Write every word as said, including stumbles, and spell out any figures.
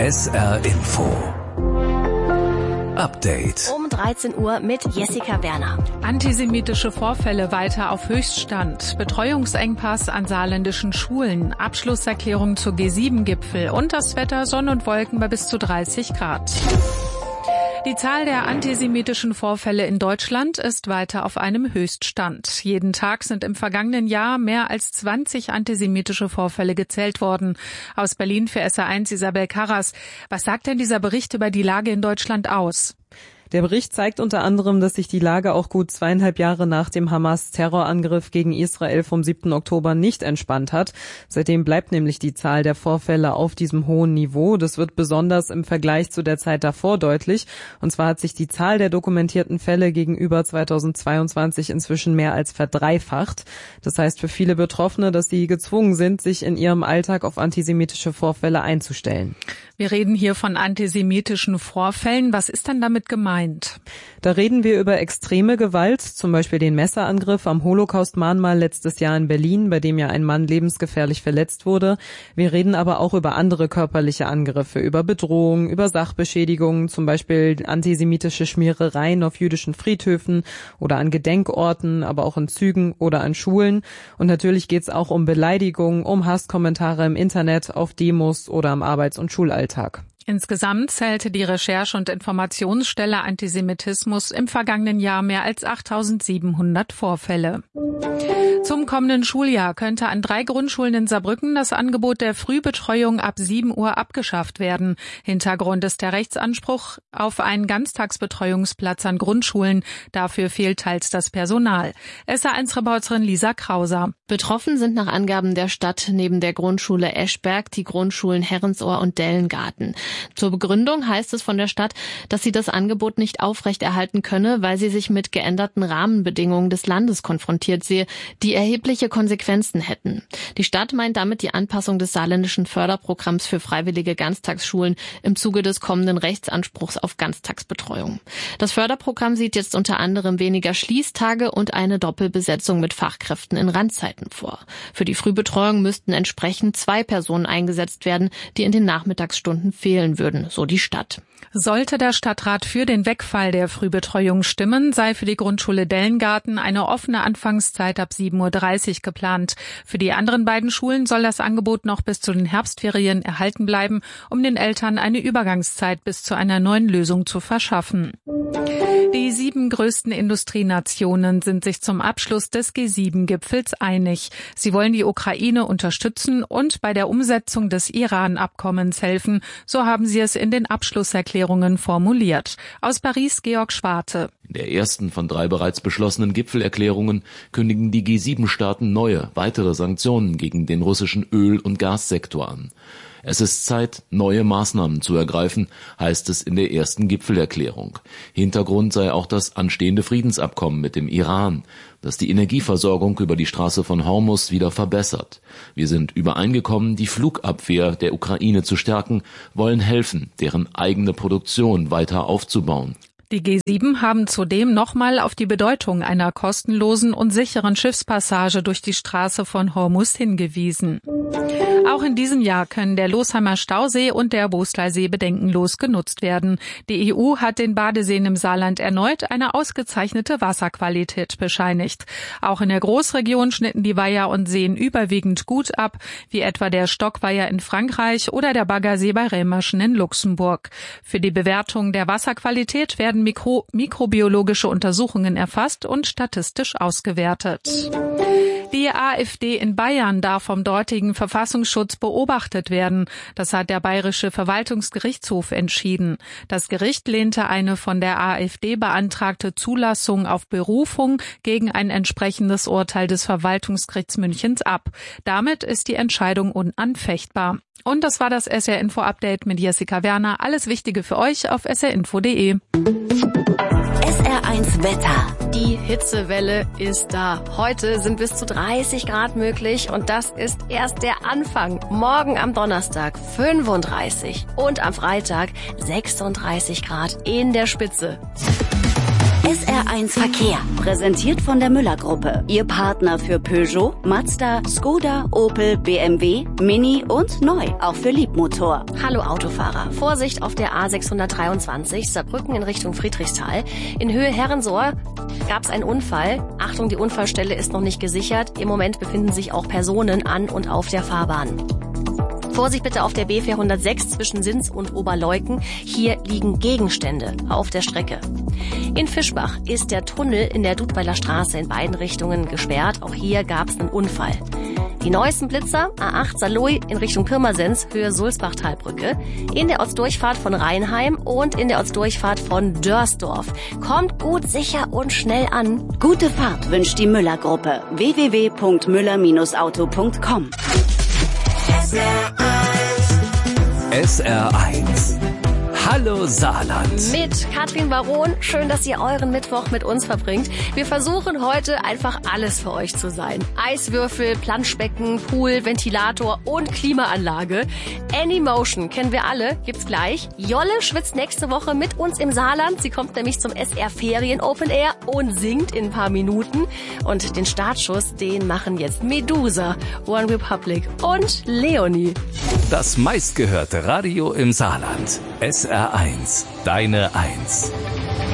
S R Info Update. Um dreizehn Uhr mit Jessica Werner. Antisemitische Vorfälle weiter auf Höchststand. Betreuungsengpass an saarländischen Schulen. Abschlusserklärung zur G sieben Gipfel. Und das Wetter Sonne und Wolken bei bis zu dreißig Grad. Die Zahl der antisemitischen Vorfälle in Deutschland ist weiter auf einem Höchststand. Jeden Tag sind im vergangenen Jahr mehr als zwanzig antisemitische Vorfälle gezählt worden. Aus Berlin für S R eins Isabel Karras. Was sagt denn dieser Bericht über die Lage in Deutschland aus? Der Bericht zeigt unter anderem, dass sich die Lage auch gut zweieinhalb Jahre nach dem Hamas-Terrorangriff gegen Israel vom siebten Oktober nicht entspannt hat. Seitdem bleibt nämlich die Zahl der Vorfälle auf diesem hohen Niveau. Das wird besonders im Vergleich zu der Zeit davor deutlich. Und zwar hat sich die Zahl der dokumentierten Fälle gegenüber zweitausendzweiundzwanzig inzwischen mehr als verdreifacht. Das heißt für viele Betroffene, dass sie gezwungen sind, sich in ihrem Alltag auf antisemitische Vorfälle einzustellen. Wir reden hier von antisemitischen Vorfällen. Was ist denn damit gemeint? Da reden wir über extreme Gewalt, zum Beispiel den Messerangriff am Holocaust-Mahnmal letztes Jahr in Berlin, bei dem ja ein Mann lebensgefährlich verletzt wurde. Wir reden aber auch über andere körperliche Angriffe, über Bedrohung, über Sachbeschädigungen, zum Beispiel antisemitische Schmierereien auf jüdischen Friedhöfen oder an Gedenkorten, aber auch in Zügen oder an Schulen. Und natürlich geht es auch um Beleidigungen, um Hasskommentare im Internet, auf Demos oder am Arbeits- und Schulalltag. Insgesamt zählte die Recherche- und Informationsstelle Antisemitismus im vergangenen Jahr mehr als achttausendsiebenhundert Vorfälle. Zum kommenden Schuljahr könnte an drei Grundschulen in Saarbrücken das Angebot der Frühbetreuung ab sieben Uhr abgeschafft werden. Hintergrund ist der Rechtsanspruch auf einen Ganztagsbetreuungsplatz an Grundschulen. Dafür fehlt teils das Personal. S R eins Reporterin Lisa Krauser. Betroffen sind nach Angaben der Stadt neben der Grundschule Eschberg die Grundschulen Herrensohr und Dellengarten. Zur Begründung heißt es von der Stadt, dass sie das Angebot nicht aufrechterhalten könne, weil sie sich mit geänderten Rahmenbedingungen des Landes konfrontiert sehe, die erhebliche Konsequenzen hätten. Die Stadt meint damit die Anpassung des saarländischen Förderprogramms für freiwillige Ganztagsschulen im Zuge des kommenden Rechtsanspruchs auf Ganztagsbetreuung. Das Förderprogramm sieht jetzt unter anderem weniger Schließtage und eine Doppelbesetzung mit Fachkräften in Randzeiten vor. Für die Frühbetreuung müssten entsprechend zwei Personen eingesetzt werden, die in den Nachmittagsstunden fehlen würden, so die Stadt. Sollte der Stadtrat für den Wegfall der Frühbetreuung stimmen, sei für die Grundschule Dellengarten eine offene Anfangszeit ab sieben Uhr dreißig geplant. Für die anderen beiden Schulen soll das Angebot noch bis zu den Herbstferien erhalten bleiben, um den Eltern eine Übergangszeit bis zu einer neuen Lösung zu verschaffen. Die sieben größten Industrienationen sind sich zum Abschluss des G sieben Gipfels einig. Sie wollen die Ukraine unterstützen und bei der Umsetzung des Iran-Abkommens helfen. So haben sie es in den Abschlusserklärungen formuliert. Aus Paris Georg Schwarte. In der ersten von drei bereits beschlossenen Gipfelerklärungen kündigen die G sieben Staaten neue, weitere Sanktionen gegen den russischen Öl- und Gassektor an. Es ist Zeit, neue Maßnahmen zu ergreifen, heißt es in der ersten Gipfelerklärung. Hintergrund sei auch das anstehende Friedensabkommen mit dem Iran, das die Energieversorgung über die Straße von Hormuz wieder verbessert. Wir sind übereingekommen, die Flugabwehr der Ukraine zu stärken, wollen helfen, deren eigene Produktion weiter aufzubauen. Die G sieben haben zudem nochmal auf die Bedeutung einer kostenlosen und sicheren Schiffspassage durch die Straße von Hormuz hingewiesen. Auch in diesem Jahr können der Losheimer Stausee und der Boostlersee bedenkenlos genutzt werden. Die E U hat den Badeseen im Saarland erneut eine ausgezeichnete Wasserqualität bescheinigt. Auch in der Großregion schnitten die Weiher und Seen überwiegend gut ab, wie etwa der Stockweiher in Frankreich oder der Baggersee bei Relmerschen in Luxemburg. Für die Bewertung der Wasserqualität werden Mikro- mikrobiologische Untersuchungen erfasst und statistisch ausgewertet. Die AfD in Bayern darf vom dortigen Verfassungsschutz beobachtet werden. Das hat der Bayerische Verwaltungsgerichtshof entschieden. Das Gericht lehnte eine von der AfD beantragte Zulassung auf Berufung gegen ein entsprechendes Urteil des Verwaltungsgerichts Münchens ab. Damit ist die Entscheidung unanfechtbar. Und das war das S R Info Update mit Jessica Werner. Alles Wichtige für euch auf s r info punkt d e. S R eins Wetter. Die Hitzewelle ist da. Heute sind bis zu dreißig Grad möglich und das ist erst der Anfang. Morgen am Donnerstag fünfunddreißig und am Freitag sechsunddreißig Grad in der Spitze. S R eins Verkehr, präsentiert von der Müller-Gruppe. Ihr Partner für Peugeot, Mazda, Skoda, Opel, B M W, Mini und neu, auch für Liebmotor. Hallo Autofahrer, Vorsicht auf der A sechshundertdreiundzwanzig, Saarbrücken in Richtung Friedrichsthal. In Höhe Herrensohr gab es einen Unfall. Achtung, die Unfallstelle ist noch nicht gesichert. Im Moment befinden sich auch Personen an und auf der Fahrbahn. Vorsicht bitte auf der B vierhundertsechs zwischen Sins und Oberleuken. Hier liegen Gegenstände auf der Strecke. In Fischbach ist der Tunnel in der Dudweiler Straße in beiden Richtungen gesperrt. Auch hier gab es einen Unfall. Die neuesten Blitzer, A acht Saarlouis in Richtung Pirmasens, Höhe Sulzbach-Talbrücke, in der Ortsdurchfahrt von Rheinheim und in der Ortsdurchfahrt von Dörsdorf. Kommt gut, sicher und schnell an. Gute Fahrt wünscht die Müller-Gruppe. w w w punkt müller auto punkt com. S R eins. Hallo Saarland. Mit Katrin Baron. Schön, dass ihr euren Mittwoch mit uns verbringt. Wir versuchen heute einfach alles für euch zu sein. Eiswürfel, Planschbecken, Pool, Ventilator und Klimaanlage. Anymotion kennen wir alle, gibt's gleich. Jolle schwitzt nächste Woche mit uns im Saarland. Sie kommt nämlich zum S R Ferien Open Air und singt in ein paar Minuten. Und den Startschuss, den machen jetzt Medusa, One Republic und Leonie. Das meistgehörte Radio im Saarland. S R eins, deine Eins.